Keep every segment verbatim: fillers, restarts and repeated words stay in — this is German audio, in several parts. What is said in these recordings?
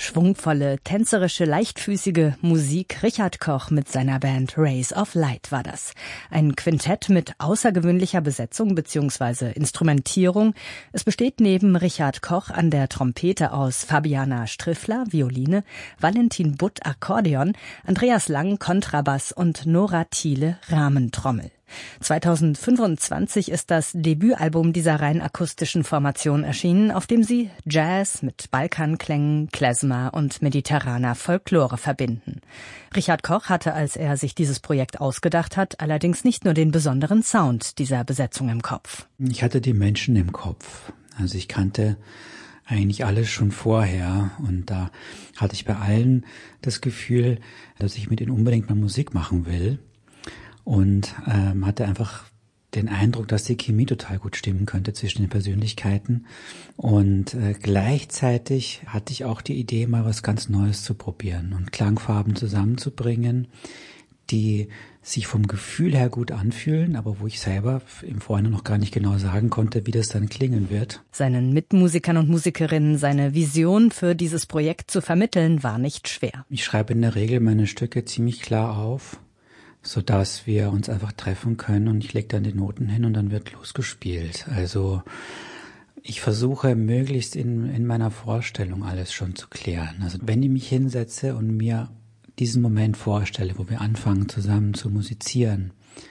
Schwungvolle, tänzerische, leichtfüßige Musik. Richard Koch mit seiner Band Rays of Light war das. Ein Quintett mit außergewöhnlicher Besetzung bzw. Instrumentierung. Es besteht neben Richard Koch an der Trompete aus Fabiana Striffler, Violine, Valentin Butt, Akkordeon, Andreas Lang, Kontrabass und Nora Thiele, Rahmentrommel. zweitausendfünfundzwanzig ist das Debütalbum dieser rein akustischen Formation erschienen, auf dem sie Jazz mit Balkanklängen, Klezmer und mediterraner Folklore verbinden. Richard Koch hatte, als er sich dieses Projekt ausgedacht hat, allerdings nicht nur den besonderen Sound dieser Besetzung im Kopf. Ich hatte die Menschen im Kopf. Also ich kannte eigentlich alles schon vorher und da hatte ich bei allen das Gefühl, dass ich mit ihnen unbedingt mal Musik machen will. Und ähm, hatte einfach den Eindruck, dass die Chemie total gut stimmen könnte zwischen den Persönlichkeiten. Und äh, gleichzeitig hatte ich auch die Idee, mal was ganz Neues zu probieren und Klangfarben zusammenzubringen, die sich vom Gefühl her gut anfühlen, aber wo ich selber im Vorhinein noch gar nicht genau sagen konnte, wie das dann klingen wird. Seinen Mitmusikern und Musikerinnen seine Vision für dieses Projekt zu vermitteln, war nicht schwer. Ich schreibe in der Regel meine Stücke ziemlich klar auf, so dass wir uns einfach treffen können und ich lege dann die Noten hin und dann wird losgespielt. Also ich versuche möglichst in, in meiner Vorstellung alles schon zu klären. Also wenn ich mich hinsetze und mir diesen Moment vorstelle, wo wir anfangen zusammen zu musizieren,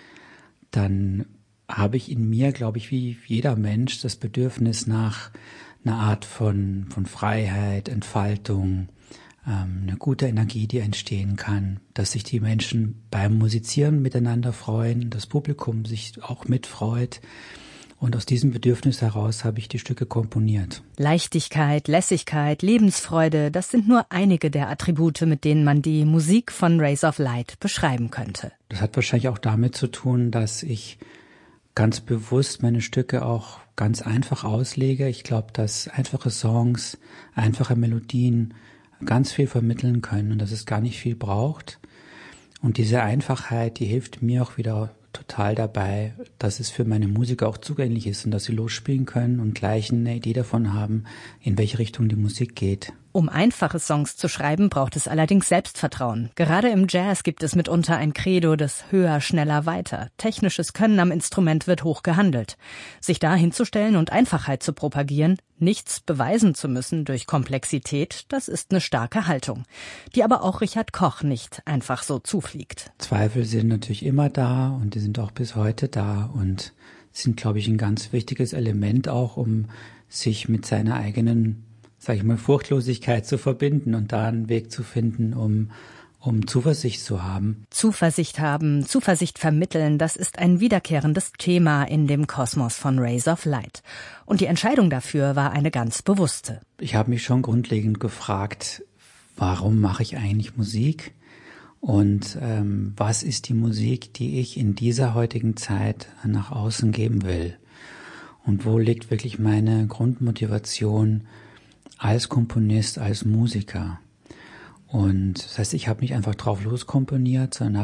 dann habe ich in mir, glaube ich, wie jeder Mensch das Bedürfnis nach einer Art von, von Freiheit, Entfaltung, eine gute Energie, die entstehen kann, dass sich die Menschen beim Musizieren miteinander freuen, das Publikum sich auch mitfreut. Und aus diesem Bedürfnis heraus habe ich die Stücke komponiert. Leichtigkeit, Lässigkeit, Lebensfreude, das sind nur einige der Attribute, mit denen man die Musik von Rays of Light beschreiben könnte. Das hat wahrscheinlich auch damit zu tun, dass ich ganz bewusst meine Stücke auch ganz einfach auslege. Ich glaube, dass einfache Songs, einfache Melodien ganz viel vermitteln können und dass es gar nicht viel braucht. Und diese Einfachheit, die hilft mir auch wieder total dabei, dass es für meine Musiker auch zugänglich ist und dass sie losspielen können und gleich eine Idee davon haben, in welche Richtung die Musik geht. Um einfache Songs zu schreiben, braucht es allerdings Selbstvertrauen. Gerade im Jazz gibt es mitunter ein Credo des Höher, Schneller, Weiter. Technisches Können am Instrument wird hoch gehandelt. Sich da hinzustellen und Einfachheit zu propagieren, nichts beweisen zu müssen durch Komplexität, das ist eine starke Haltung, die aber auch Richard Koch nicht einfach so zufliegt. Zweifel sind natürlich immer da und die sind auch bis heute da und sind, glaube ich, ein ganz wichtiges Element auch, um sich mit seiner eigenen, sage ich mal, Furchtlosigkeit zu verbinden und da einen Weg zu finden, um um Zuversicht zu haben. Zuversicht haben, Zuversicht vermitteln, das ist ein wiederkehrendes Thema in dem Kosmos von Rays of Light. Und die Entscheidung dafür war eine ganz bewusste. Ich habe mich schon grundlegend gefragt, warum mache ich eigentlich Musik? Und ähm, was ist die Musik, die ich in dieser heutigen Zeit nach außen geben will? Und wo liegt wirklich meine Grundmotivation als Komponist, als Musiker? Und das heißt, ich habe nicht einfach drauf loskomponiert, sondern